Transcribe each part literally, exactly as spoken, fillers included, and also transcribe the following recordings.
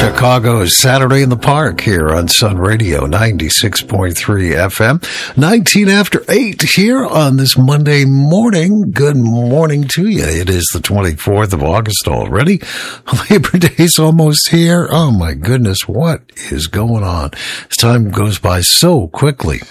Chicago's Saturday in the Park here on Sun Radio ninety-six point three F M. nineteen after eight here on this Monday morning. Good morning to you. It is the twenty-fourth of August already. Labor Day's almost here. Oh my goodness, what is going on? This time goes by so quickly.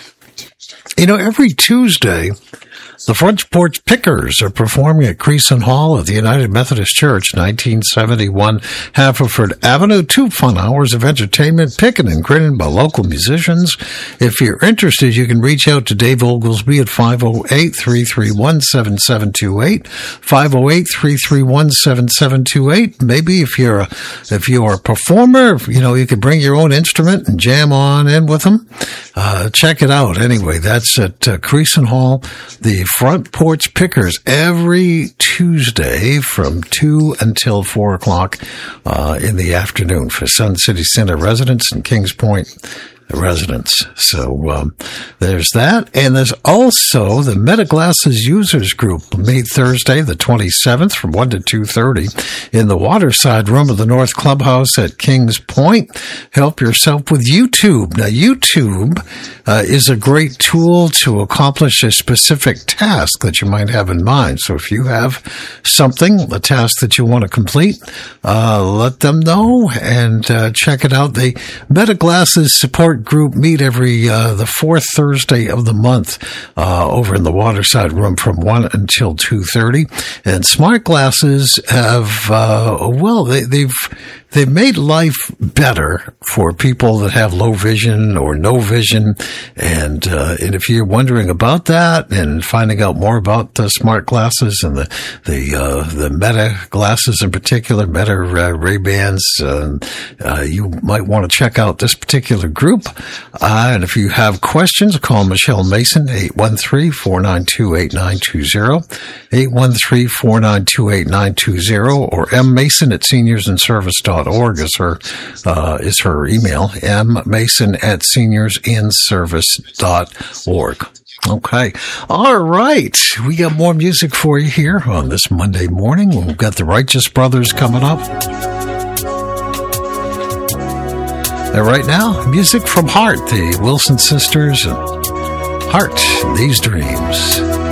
You know, every Tuesday, the Front Porch Pickers are performing at Creason Hall at the United Methodist Church, nineteen seventy-one Haverford Avenue. Two fun hours of entertainment, picking and grinning by local musicians. If you're interested, you can reach out to Dave Oglesby at five oh eight, three three one, seven seven two eight, five oh eight, three three one, seven seven two eight. Maybe if you're a, if you're a performer, you know, you could bring your own instrument and jam on in with them. Uh, check it out. Anyway, that's at uh, Creason Hall, the Front Porch Pickers, every Tuesday from two until four o'clock uh, in the afternoon for Sun City Center residents and Kings Point residents. So um, there's that. And there's also the Metaglasses Users Group meet Thursday, the twenty-seventh from one to two thirty in the Waterside Room of the North Clubhouse at Kings Point. Help yourself with YouTube. Now, YouTube uh, is a great tool to accomplish a specific task that you might have in mind. So if you have something, a task that you want to complete, uh, let them know and uh, check it out. The Metaglasses support group meet every uh, the fourth Thursday of the month uh, over in the Waterside Room from one until two thirty. And smart glasses have uh, well they, they've they've made life better for people that have low vision or no vision. And uh, and if you're wondering about that and finding out more about the smart glasses and the the uh, the Meta glasses in particular, Meta uh, Ray-Bans, uh, uh, you might want to check out this particular group. Uh, and if you have questions, call Michelle Mason, eight one three, four nine two, eight nine two zero, eight one three, four nine two, eight nine two zero, or M Mason at seniors in service dot org is her, uh, is her email, M Mason at seniors in service dot org. Okay. All right. We got more music for you here on this Monday morning. We've got the Righteous Brothers coming up. And right now, music from Heart, the Wilson Sisters, and Heart, These Dreams.